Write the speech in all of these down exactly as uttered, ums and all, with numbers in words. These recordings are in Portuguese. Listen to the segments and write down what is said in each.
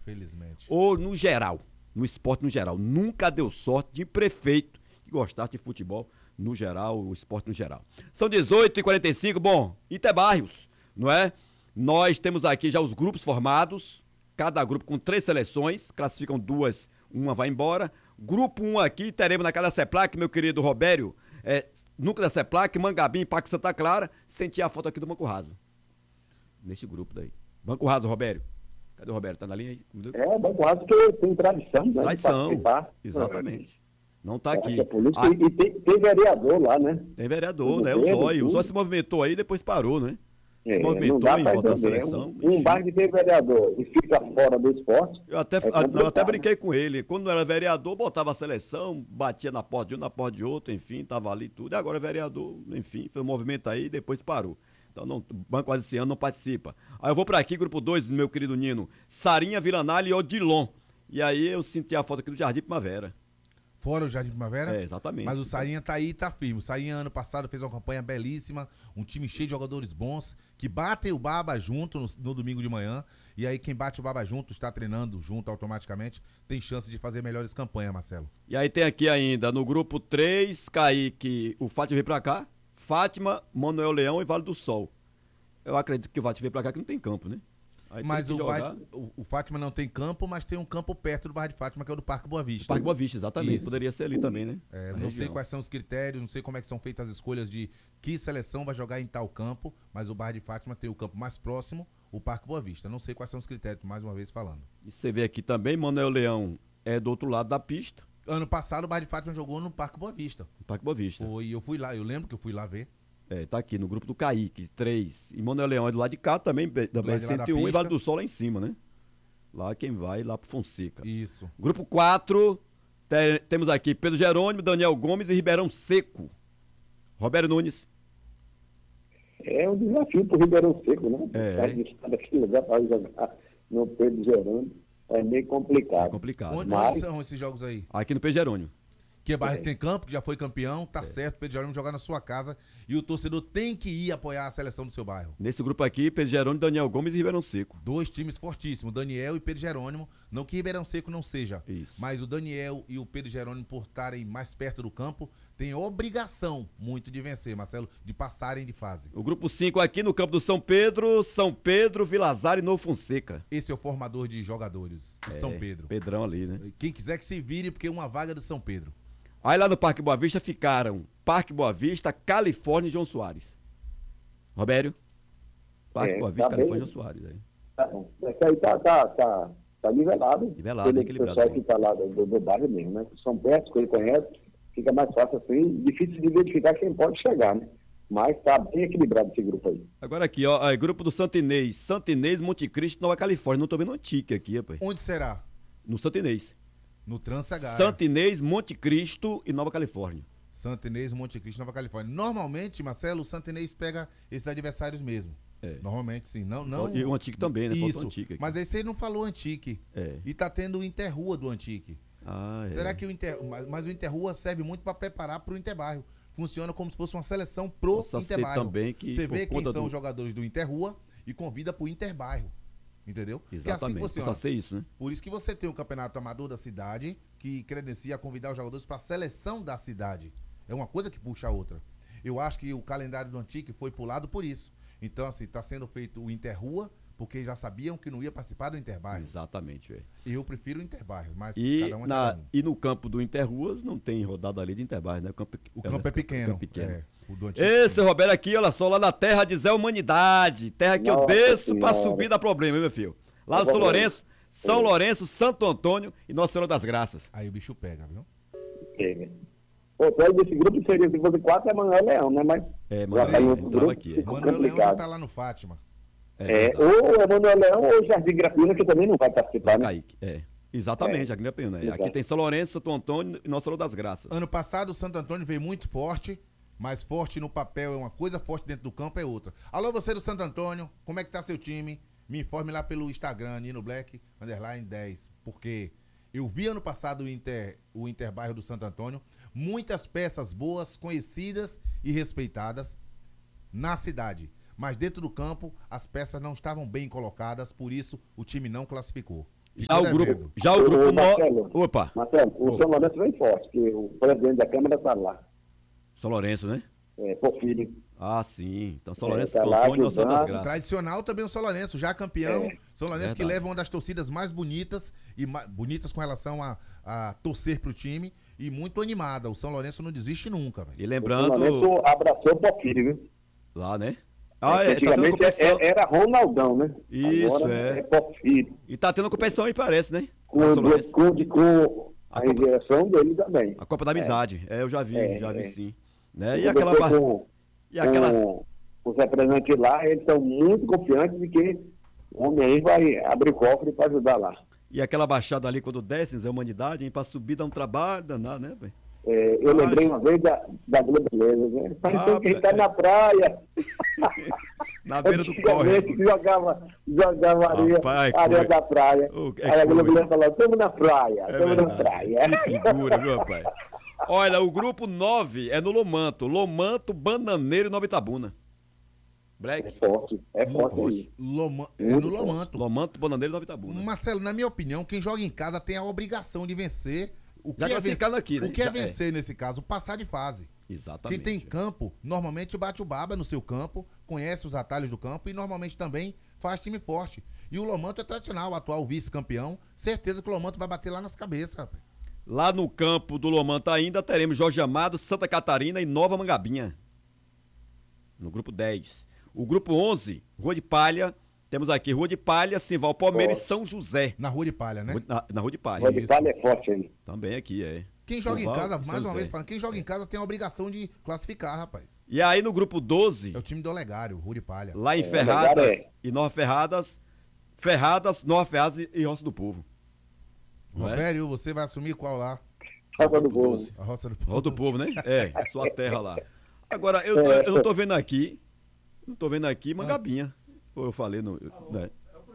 Infelizmente. Ou no geral, no esporte no geral. Nunca deu sorte de prefeito que gostasse de futebol no geral, o esporte no geral. São dezoito e quarenta e cinco, bom, Interbairros, não é? Nós temos aqui já os grupos formados, cada grupo com três seleções, classificam duas, uma vai embora. Grupo um aqui, teremos na casa da CEPLAC, meu querido Robério, é, Núcleo da CEPLAC, Mangabim, Parque Santa Clara, senti a foto aqui do Banco Raso. Neste grupo daí. Banco Raso, Robério. Cadê o Robério? Tá na linha aí? É, Banco Raso que tem tradição, né? Tradição, exatamente. Não tá aqui. É, é ah, e tem, tem vereador lá, né? Tem vereador, tem né? O Zóio. O Zóio se movimentou aí e depois parou, né? Se é, movimentou em botar a seleção. Um, um bairro que tem vereador e fica fora do esporte. Eu até, é eu até brinquei com ele. Quando não era vereador, botava a seleção, batia na porta de um, na porta de outro, enfim, tava ali tudo. E agora é vereador, enfim, fez um movimento aí e depois parou. Então, não, o Banco esse ano não participa. Aí eu vou para aqui, grupo dois, meu querido Nino. Sarinha, Villanalha e Odilon. E aí eu senti a foto aqui do Jardim Primavera. Fora o Jardim Primavera? É, exatamente. Mas o Sarinha tá aí e tá firme. O Sarinha ano passado fez uma campanha belíssima, um time cheio de jogadores bons, que batem o baba junto no, no domingo de manhã. E aí quem bate o baba junto, está treinando junto automaticamente, tem chance de fazer melhores campanhas, Marcelo. E aí tem aqui ainda, no grupo três, Kaique, o Fátima veio pra cá, Fátima, Manuel Leão e Vale do Sol. Eu acredito que o Fátima veio pra cá que não tem campo, né? Aí mas o, jogar... o, o Fátima não tem campo, mas tem um campo perto do bairro de Fátima, que é o do Parque Boa Vista. Parque Boa Vista, exatamente. Isso. Poderia ser ali também, né? É, não região. sei quais são os critérios, não sei como é que são feitas as escolhas de que seleção vai jogar em tal campo, mas o bairro de Fátima tem o campo mais próximo, o Parque Boa Vista. Não sei quais são os critérios, mais uma vez falando. E você vê aqui também, Manuel Leão é do outro lado da pista. Ano passado o bairro de Fátima jogou no Parque Boa Vista. No Parque Boa Vista. Foi, eu fui lá, eu lembro que eu fui lá ver. É, tá aqui no grupo do Kaique, três. E Manuel Leão é do lado de cá também, da B R cento e um e Vale do Sol lá em cima, né? Lá quem vai, lá pro Fonseca. Isso. Grupo quatro, te, temos aqui Pedro Jerônimo, Daniel Gomes e Ribeirão Seco. Roberto Nunes. É um desafio pro Ribeirão Seco, né? É. Estar aqui lugar para jogar no Pedro Jerônimo é meio complicado. É complicado. Onde, Mas... onde são esses jogos aí? Aqui no Pedro Jerônimo. Que é bairro que tem campo, que já foi campeão, tá é. certo, Pedro Jerônimo jogar na sua casa e o torcedor tem que ir apoiar a seleção do seu bairro. Nesse grupo aqui, Pedro Jerônimo, Daniel Gomes e Ribeirão Seco. Dois times fortíssimos, Daniel e Pedro Jerônimo, não que Ribeirão Seco não seja, Isso. mas o Daniel e o Pedro Jerônimo, por estarem mais perto do campo, têm obrigação muito de vencer, Marcelo, de passarem de fase. O grupo cinco aqui no campo do São Pedro, São Pedro, Vilazar e Novo Fonseca. Esse é o formador de jogadores, o é, São Pedro. Pedrão ali, né? Quem quiser que se vire, porque é uma vaga do São Pedro. Aí lá no Parque Boa Vista ficaram Parque Boa Vista, Califórnia e João Soares. Robério? Parque é, Boa Vista, tá Califórnia e bem. João Soares. Aí. Tá bom. Esse aí tá, tá, tá, tá nivelado. Nivelado, ele, equilibrado. O pessoal que tá lá do, do bairro mesmo, né? São perto, que ele conhece, fica mais fácil assim, difícil de identificar quem pode chegar, né? Mas tá bem equilibrado esse grupo aí. Agora aqui, ó, aí, grupo do Santo Inês, Santo Inês, Monte Cristo, Nova Califórnia. Não tô vendo um tique aqui, rapaz. Onde será? No Santo Inês. No Transagaia. Santo Inês, Monte Cristo e Nova Califórnia. Santo Inês, Monte Cristo, Nova Califórnia. Normalmente, Marcelo, o Santo Inês pega esses adversários mesmo. É. Normalmente, sim. Não, não... E o Antique também, né? Isso. Antique aqui. Mas aí você não falou Antique. É. E tá tendo o Interrua do Antique. Ah, Será é. que o Inter... Mas, mas o Interrua serve muito para preparar pro Interbairro. Funciona como se fosse uma seleção pro Possa Interbairro. Também que, você vê quem são do... os jogadores do Interrua e convida pro Interbairro. Entendeu? Exatamente. Assim Possa ser isso, né? Por isso que você tem um campeonato amador da cidade que credencia convidar os jogadores para a seleção da cidade. É uma coisa que puxa a outra. Eu acho que o calendário do Antique foi pulado por isso. Então, assim, está sendo feito o Interrua, porque já sabiam que não ia participar do Interbairro. Exatamente, velho. Eu prefiro o Interbairro, mas e cada um é na, cada um. E no campo do Interruas não tem rodada ali de Interbairro, né? O campo, o campo é, é pequeno. Campo pequeno. É, o do Antique. Esse Roberto aqui, olha só, lá na terra de Zé Humanidade. Terra que Nossa eu desço para subir dá problema, hein, meu filho? Lá no São Lourenço, São Lourenço, Santo Antônio e Nossa Senhora das Graças. Aí o bicho pega, viu? Pega. O plano desse grupo seria, se fosse quatro, é Manuel Leão, né? Mas é, Manuel Leão aqui. É. Manuel Leão já tá lá no Fátima. É, é, ou é Manuel Leão ou Jardim Grafina, que também não vai participar, né? Kaique, é. Exatamente, é. Jardim Grafina. É. Aqui tem São Lourenço, Santo Antônio e Nossa Senhora das Graças. Ano passado o Santo Antônio veio muito forte, mas forte no papel é uma coisa, forte dentro do campo é outra. Alô, você do Santo Antônio, como é que tá seu time? Me informe lá pelo Instagram, Nino Black, underline dez, porque eu vi ano passado o Inter, o Interbairro do Santo Antônio, muitas peças boas, conhecidas e respeitadas na cidade, mas dentro do campo as peças não estavam bem colocadas, por isso o time não classificou. Já o devendo. grupo, já o Ô, grupo ô, Marcelo. no... Opa, Marcelo, o Ô. São Lourenço vem forte, porque o presidente da Câmara está lá, São Lourenço, né? é, Porfírio. Ah, sim. Então São É, Lourenço, tá lá Totônio e Nossa ajudando. das Graças. Tradicional também o São Lourenço, já campeão. É. São Lourenço que Verdade. leva uma das torcidas mais bonitas, e ma- bonitas com relação a, a torcer pro time, e muito animada. O São Lourenço não desiste nunca, velho. E O São lembrando, Lourenço abraçou o Porfírio, viu? lá, né? Ah, é, tá tendo Antigamente competição. é- era Ronaldão, né? Isso, Agora é. é Porfírio. E tá tendo competição aí, parece, né? Com, Lá, São o- Lourenço. com, de- com A a Copa- injeção dele também. A Copa da Amizade. É, eu já vi, É, já vi é. sim. Né? E Eu aquela... conversei ba- com, E aquela... com os representantes lá, eles estão muito confiantes de que o homem aí vai abrir o cofre para ajudar lá. E aquela baixada ali, quando desce, a humanidade, hein? Pra subir dá um trabalho danado, né, velho? É, eu Ah, lembrei uma vez da, da Globo Beleza, né? Parecendo Ah, que a gente tá é. na praia. Na beira do Antigamente córrego. jogava, jogava areia, Rapaz, areia coi- da praia. Oh, é Aí a Globo coisa. Beleza falou, estamos na praia, É estamos na verdade. praia. Que figura, viu, rapaz? Olha, o grupo nove é no Lomanto. Lomanto, Bananeiro e Nova Itabuna. É Black. forte, é forte. forte. aí. Loma- é Muito no bom. Lomanto. Lomanto, Bananeiro e Nova Itabuna. Marcelo, na minha opinião, quem joga em casa tem a obrigação de vencer. O que Já é classificado vencer, aqui, né? O que é Já é. vencer nesse caso? Passar de fase. Exatamente. Quem tem campo, normalmente bate o baba no seu campo, conhece os atalhos do campo e normalmente também faz time forte. E o Lomanto é tradicional, o atual vice-campeão. Certeza que o Lomanto vai bater lá nas cabeças, rapaz. Lá no campo do Lomanto ainda teremos Jorge Amado, Santa Catarina e Nova Mangabinha. No grupo dez. O grupo onze, Rua de Palha. Temos aqui Rua de Palha, Simval Palmeiras e Forte. São José. Na Rua de Palha, né? Na, na Rua de Palha. Rua de isso. Palha é forte aí. Também aqui, é. Quem joga Simval em casa, e São mais uma José. vez falando, quem joga em casa tem a obrigação de classificar, rapaz. E aí no grupo doze, É o time do Olegário, Rua de Palha. lá em É, Ferradas Olegário é. e Nova Ferradas, Ferradas, Nova Ferradas e- e Roça do Povo. Não é? Rovério, você vai assumir qual lá? Roda do Povo. A Roça do Roça do Povo, né? É, sua terra lá. Agora, eu, É. eu não tô vendo aqui, não tô vendo aqui Mangabinha. Ou eu falei no... Né?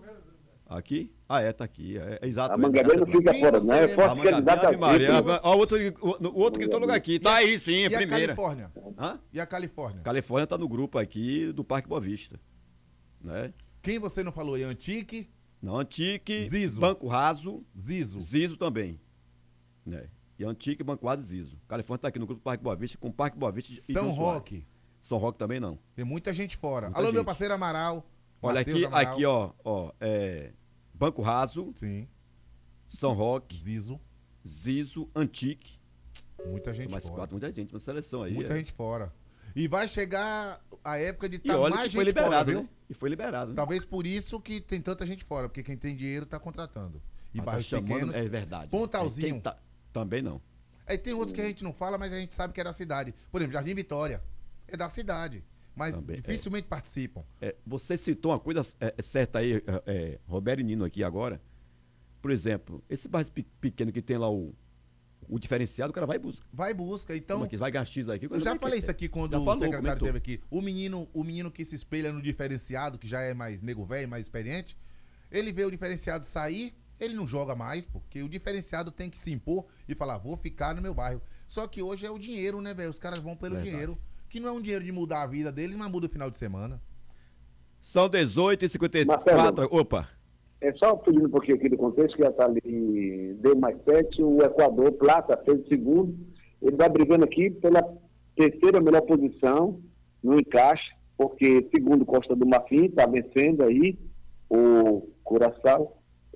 Aqui? Ah, é, tá aqui. É, é exato. A é, Mangabeira não essa- fica Quem fora, você não. É lembra? Ah, forte Mangabeira, candidato Ave a Maria, título. Ave- ó, o outro, o, o outro que tá no lugar aqui. Tá aí sim, E a a primeira. Califórnia? Hã? E a Califórnia? Califórnia tá no grupo aqui do Parque Boa Vista. Né? Quem você não falou aí? Antique, Não, Antique, Zizo. Banco Raso, Zizo. Zizo também. Né? E Antique, Banco Raso e Zizo. Califórnia tá aqui no grupo do Parque Boa Vista com Parque Boa Vista e São João Soares. Roque. São Roque também não. Tem muita gente fora. Muita Alô, meu gente. parceiro Amaral. Olha Matheus aqui, Amaral. aqui ó, ó, é Banco Raso, Sim. São Roque, Zizo. Zizo, Antique. Muita gente Mais fora. quatro, muita gente, uma seleção aí. Muita é. gente fora. E vai chegar a época de E estar olha mais que gente foi liberado, fora, viu? né? E foi liberado, né? Talvez por isso que tem tanta gente fora, porque quem tem dinheiro tá contratando. E Mas tá bairros chamando, pequenos. é verdade. Pontalzinho. É, quem tá- também não. Aí tem outros que a gente não fala, mas a gente sabe que é da cidade. Por exemplo, Jardim Vitória. É da cidade. Mas Também, é. dificilmente participam. É, você citou uma coisa é, é certa aí, é, é, Roberto e Nino aqui agora. Por exemplo, esse bairro pe- pequeno que tem lá o, o diferenciado, o cara vai e busca. Vai e busca. Então, Como aqui? Vai ganhar X aqui. o cara eu já vai falei querer. isso aqui quando Já o falou, secretário comentou. teve aqui. O menino, o menino que se espelha no diferenciado, que já é mais nego velho, mais experiente, ele vê o diferenciado sair, ele não joga mais, porque o diferenciado tem que se impor e falar, vou ficar no meu bairro. Só que hoje é o dinheiro, né, velho? Os caras vão pelo Verdade. dinheiro. Que não é um dinheiro de mudar a vida deles, mas muda o final de semana. São dezoito e cinquenta e quatro. Marcelo. Opa. É só pedindo um pouquinho aqui do contexto, que já está ali, deu mais sete, o Equador, Plata, fez o segundo. Ele vai brigando aqui pela terceira melhor posição no encaixe, porque segundo Costa do Marfim está vencendo aí o Curaçao.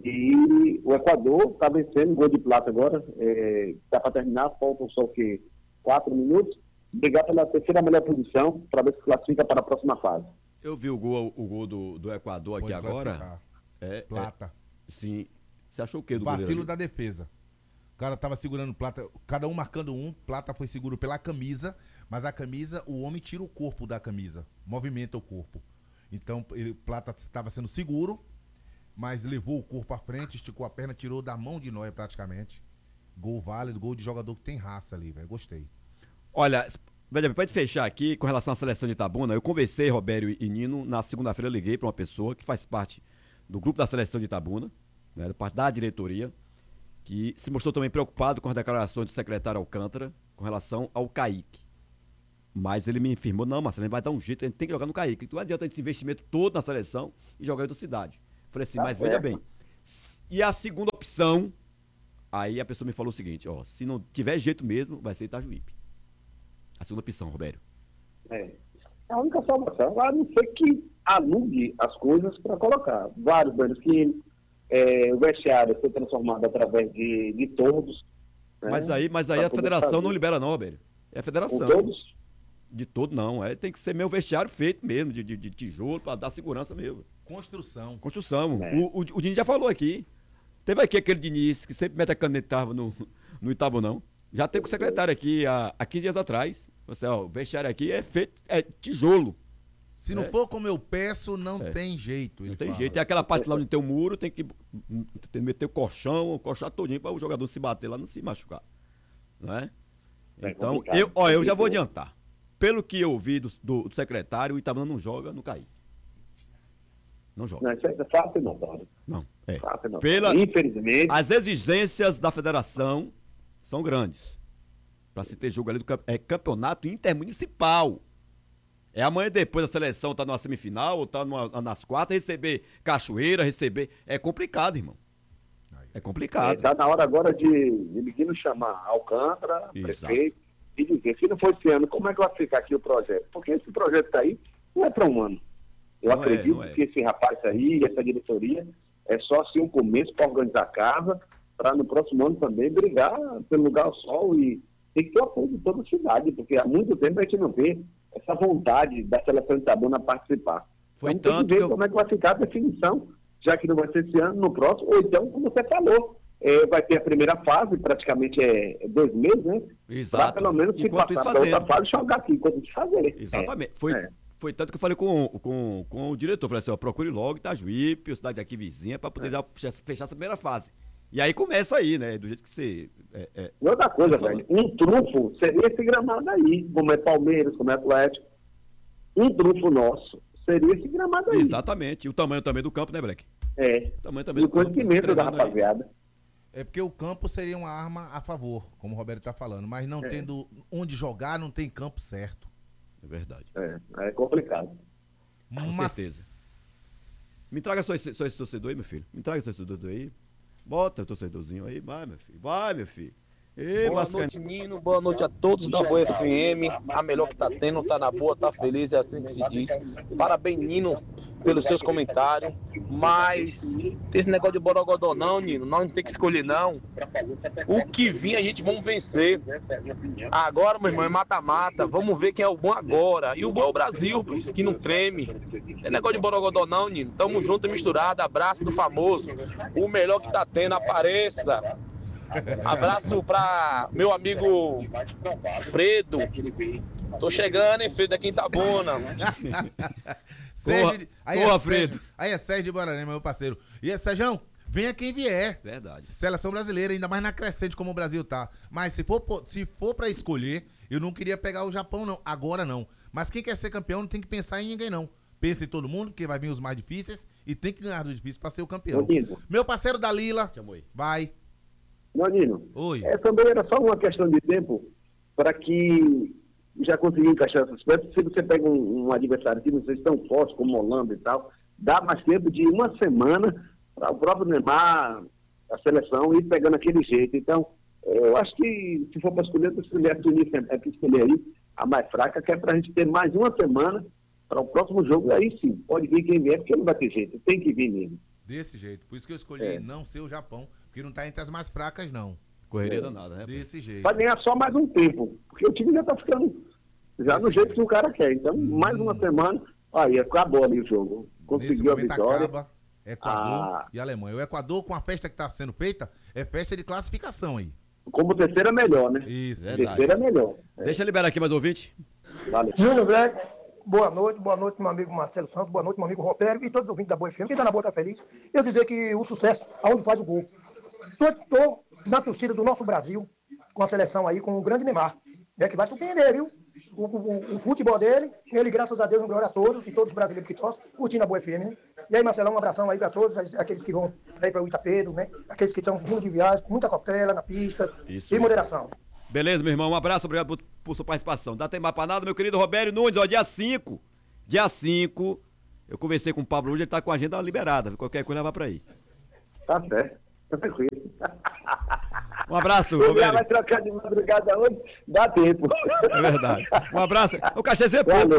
E o Equador está vencendo, gol de plata agora, está para terminar, faltam só o quê? Quatro minutos. Brigar pela terceira melhor posição para ver se classifica para a próxima fase. Eu vi o gol, o gol do, do Equador aqui Pode agora. classificar. É, Plata. é, sim. Você achou o quê do goleiro Vacilo ali? da defesa. O cara tava segurando Plata, cada um marcando um, Plata foi seguro pela camisa, mas a camisa, o homem tira o corpo da camisa, movimenta o corpo. Então, ele, Plata estava sendo seguro, mas levou o corpo à frente, esticou a perna, tirou da mão de Noia praticamente. Gol válido, gol de jogador que tem raça ali, velho. Gostei. Olha, velho, pra gente fechar aqui, com relação à seleção de Itabuna, eu conversei, Robério e Nino, na segunda-feira eu liguei para uma pessoa que faz parte do grupo da seleção de Itabuna, né, parte da diretoria, que se mostrou também preocupado com as declarações do secretário Alcântara com relação ao Kaique. Mas ele me informou, não, Marcelo, a gente vai dar um jeito, a gente tem que jogar no Kaique. Não adianta esse investimento todo na seleção e jogar em outra cidade. Falei assim, Tá mas veja certo. bem, E a segunda opção, aí a pessoa me falou o seguinte, ó, se não tiver jeito mesmo, vai ser Itajuípe. A segunda opção, Robério. É. A única salvação, a não ser que alugue as coisas para colocar. Vários banhos químicos, é, o vestiário foi transformado através de, de todos. Né? Mas aí, mas aí a federação não libera não, Robério. É a federação. Com todos? De todo não, é, tem que ser meu vestiário feito mesmo, de, de, de tijolo, para dar segurança mesmo. Construção. Construção. É. O, o, o Diniz já falou aqui. Teve aqui aquele Diniz que sempre mete a canetava no, no Itabunão. Já teve com o secretário aqui há, há quinze dias atrás. Você, ó, o vestiário aqui é feito, é tijolo. Se não É. for como eu peço, não É. tem jeito. Não ele tem fala. jeito. Tem aquela parte lá onde tem o muro, tem que, tem que meter o colchão, o colchão todinho para o jogador se bater lá, não se machucar. Não é? É Então, complicado. eu, ó, eu já vou Complicou. adiantar. Pelo que eu ouvi do, do, do secretário, o Itabuna não joga no Caí. Não joga. Não, isso é fácil não, Paulo. Não. É. Fácil não. Pela, Infelizmente, as exigências da federação são grandes. Para se ter jogo ali do camp- é campeonato intermunicipal. É amanhã depois a seleção tá numa semifinal ou tá numa, nas quartas, receber Cachoeira, receber. É complicado, irmão. É complicado. está na hora agora de, de menino chamar Alcântara, Exato. prefeito, e dizer, se não for esse ano, como é que vai ficar aqui o projeto? Porque esse projeto está aí, não é para um ano. Eu Não é, acredito não é. que esse rapaz aí, essa diretoria, é só assim um começo para organizar a casa, para no próximo ano também brigar pelo lugar ao sol e tem que ter o apoio de toda a cidade, porque há muito tempo a gente não vê essa vontade da seleção de Itabuna participar. Foi então, tanto tem que ver que eu- como é que vai ficar a definição, já que não vai ser esse ano, no próximo, ou então, como você falou, é, vai ter a primeira fase, praticamente é, é dois meses, né? Para Exato. pelo menos se Enquanto isso passar para outra fazendo. fase, jogar aqui, enquanto isso fazer. Exatamente. É, Foi, é. foi tanto que eu falei com, com, com o diretor. Falei assim, ó, procure logo Itajuípe, ou cidade aqui vizinha, para poder É. já fechar, fechar essa primeira fase. E aí começa aí, né? Do jeito que você... É, é, E outra coisa, Eu falo. velho, um trunfo seria esse gramado aí, como é Palmeiras, como é Atlético. Um trunfo nosso seria esse gramado aí. exatamente. E o tamanho também do campo, né, Black? É. O tamanho também E o do campo. conhecimento da treinando aí. rapaziada. É porque o campo seria uma arma a favor, como o Roberto tá falando. Mas não É. tendo onde jogar, não tem campo certo. É verdade. É, é complicado. Com certeza. Me traga só esse, só esse torcedor aí, meu filho. Me traga esse torcedor aí. Bota o torcedorzinho aí. Vai, meu filho. Vai, meu filho. Ei, Boa Vascaíno. noite, Nino. Boa noite a todos da Boa F M. A melhor que tá tendo, tá na boa, tá feliz, é assim que se diz. Parabéns, Nino, pelos seus comentários. Mas tem esse negócio de borogodó não, Nino. Nós não tem que escolher, não. O que vir, a gente vamos vencer. Agora, meu irmão, é mata-mata. Vamos ver quem é o bom agora. E o bom é o Brasil, pois, que não treme. Não tem negócio de borogodó não, Nino. Tamo junto e misturado. Abraço do famoso. O melhor que tá tendo, apareça. Abraço pra meu amigo Fredo. Tô chegando, hein, Fredo, aqui em Itabuna. Sérgio, de- aí, porra, é Fredo. Sérgio, aí é Sérgio de Guarani, meu parceiro. E é, Sérgio, venha quem vier. Verdade. Seleção brasileira, ainda mais na crescente como o Brasil tá. Mas se for, po- se for pra escolher, eu não queria pegar o Japão, não. Agora não. Mas quem quer ser campeão não tem que pensar em ninguém, não. Pensa em todo mundo, porque vai vir os mais difíceis e tem que ganhar do difícil pra ser o campeão. Ô, Nino, Meu parceiro Dalila, Chamou aí. vai. Não, Nino, Oi. é, também era só uma questão de tempo para que já conseguir encaixar essas peças. Se você pega um, um adversário que não seja tão forte como Holanda e tal, dá mais tempo de uma semana para o próprio Neymar, a seleção, ir pegando aquele jeito. Então, eu acho que se for para escolher, eu escolher a Tunísia, é que escolher aí a mais fraca, que é para a gente ter mais uma semana para o próximo jogo. Aí sim, pode vir quem vier, porque não vai ter jeito, tem que vir mesmo. Desse jeito. Por isso que eu escolhi É. não ser o Japão. Porque não tá entre as mais fracas, não. Correria É. danada, né? Desse jeito. Vai ganhar só mais um tempo, porque o time já está ficando já no jeito que o cara quer. Então, mais uma semana, aí acabou ali o jogo. Nesse Conseguiu a momento vitória. acaba Equador Ah. e Alemanha. O Equador, com a festa que tá sendo feita, é festa de classificação aí. Como terceira melhor, né? Isso. Verdade. Terceira melhor. É, Deixa eu liberar aqui mais ouvinte. valeu. Júnior Black, boa noite, boa noite, meu amigo Marcelo Santos, boa noite, meu amigo Roberto e todos os ouvintes da Boa F M. Quem tá na boa tá feliz. Eu dizer que o sucesso, aonde faz o gol. Estou na torcida do nosso Brasil, com a seleção aí, com o grande Neymar, né, que vai surpreender, viu? O, o, o futebol dele, ele, graças a Deus, um glória a todos e todos os brasileiros que torcem, curtindo a Boa F M, né? E aí, Marcelão, um abração aí para todos, aqueles que vão aí para o Itapedo, né? Aqueles que estão vindo de viagem, com muita cautela na pista Isso e aí. moderação. Beleza, meu irmão. Um abraço, obrigado por, por sua participação. Dá tempo pra nada, meu querido Robério Nunes, ó, dia cinco. Dia cinco, eu conversei com o Pablo hoje, ele tá com a agenda liberada. Qualquer coisa vai pra aí. Tá certo. Tá tranquilo. Um abraço, O dia Roberto. vai trocar de madrugada hoje, dá tempo. É verdade. Um abraço. O cachê é pouco. Valeu.